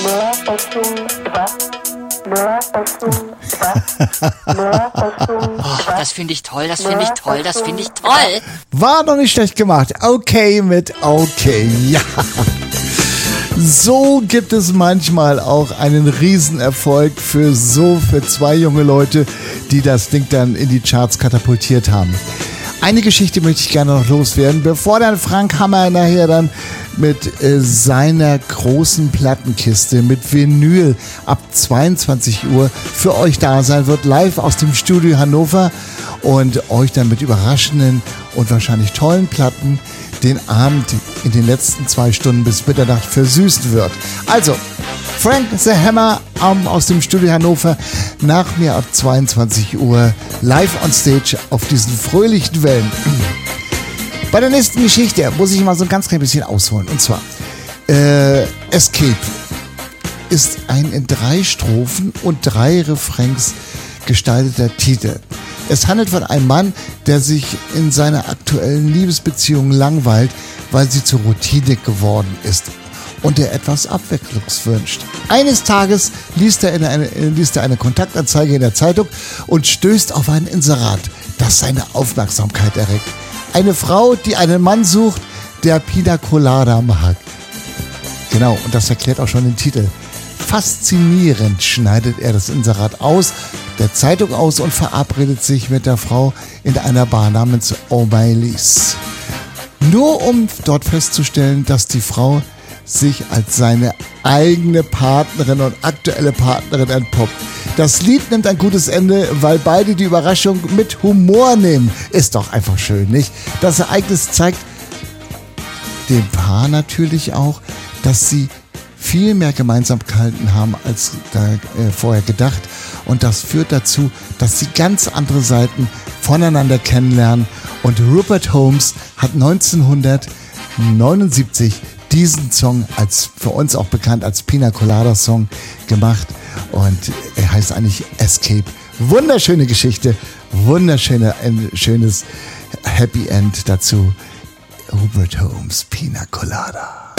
Das finde ich toll, das finde ich toll, das finde ich toll. War noch nicht schlecht gemacht. Okay mit okay, ja. So gibt es manchmal auch einen Riesenerfolg für zwei junge Leute, die das Ding dann in die Charts katapultiert haben. Eine Geschichte möchte ich gerne noch loswerden, bevor dann Frank Hammer nachher dann mit seiner großen Plattenkiste mit Vinyl ab 22 Uhr für euch da sein wird, live aus dem Studio Hannover und euch dann mit überraschenden und wahrscheinlich tollen Platten den Abend in den letzten 2 Stunden bis Mitternacht versüßen wird. Also, Frank the Hammer aus dem Studio Hannover nach mir ab 22 Uhr live on stage auf diesen fröhlichen Wellen. Bei der nächsten Geschichte muss ich mal so ein ganz klein bisschen ausholen. Und zwar, Escape ist ein in 3 Strophen und 3 Refrains gestalteter Titel. Es handelt von einem Mann, der sich in seiner aktuellen Liebesbeziehung langweilt, weil sie zur Routine geworden ist und der etwas Abwechslung wünscht. Eines Tages liest er eine Kontaktanzeige in der Zeitung und stößt auf ein Inserat, das seine Aufmerksamkeit erregt. Eine Frau, die einen Mann sucht, der Pina Colada mag. Genau, und das erklärt auch schon den Titel. Faszinierend schneidet er das Inserat der Zeitung aus und verabredet sich mit der Frau in einer Bar namens O'Malley's. Nur um dort festzustellen, dass die Frau sich als seine eigene Partnerin und aktuelle Partnerin entpuppt. Das Lied nimmt ein gutes Ende, weil beide die Überraschung mit Humor nehmen. Ist doch einfach schön, nicht? Das Ereignis zeigt dem Paar natürlich auch, dass sie viel mehr Gemeinsamkeiten haben als vorher gedacht. Und das führt dazu, dass sie ganz andere Seiten voneinander kennenlernen. Und Rupert Holmes hat 1979 diesen Song als für uns auch bekannt als Pina Colada Song gemacht. Und er heißt eigentlich Escape. Wunderschöne Geschichte, ein schönes Happy End dazu. Rupert Holmes, Pina Colada.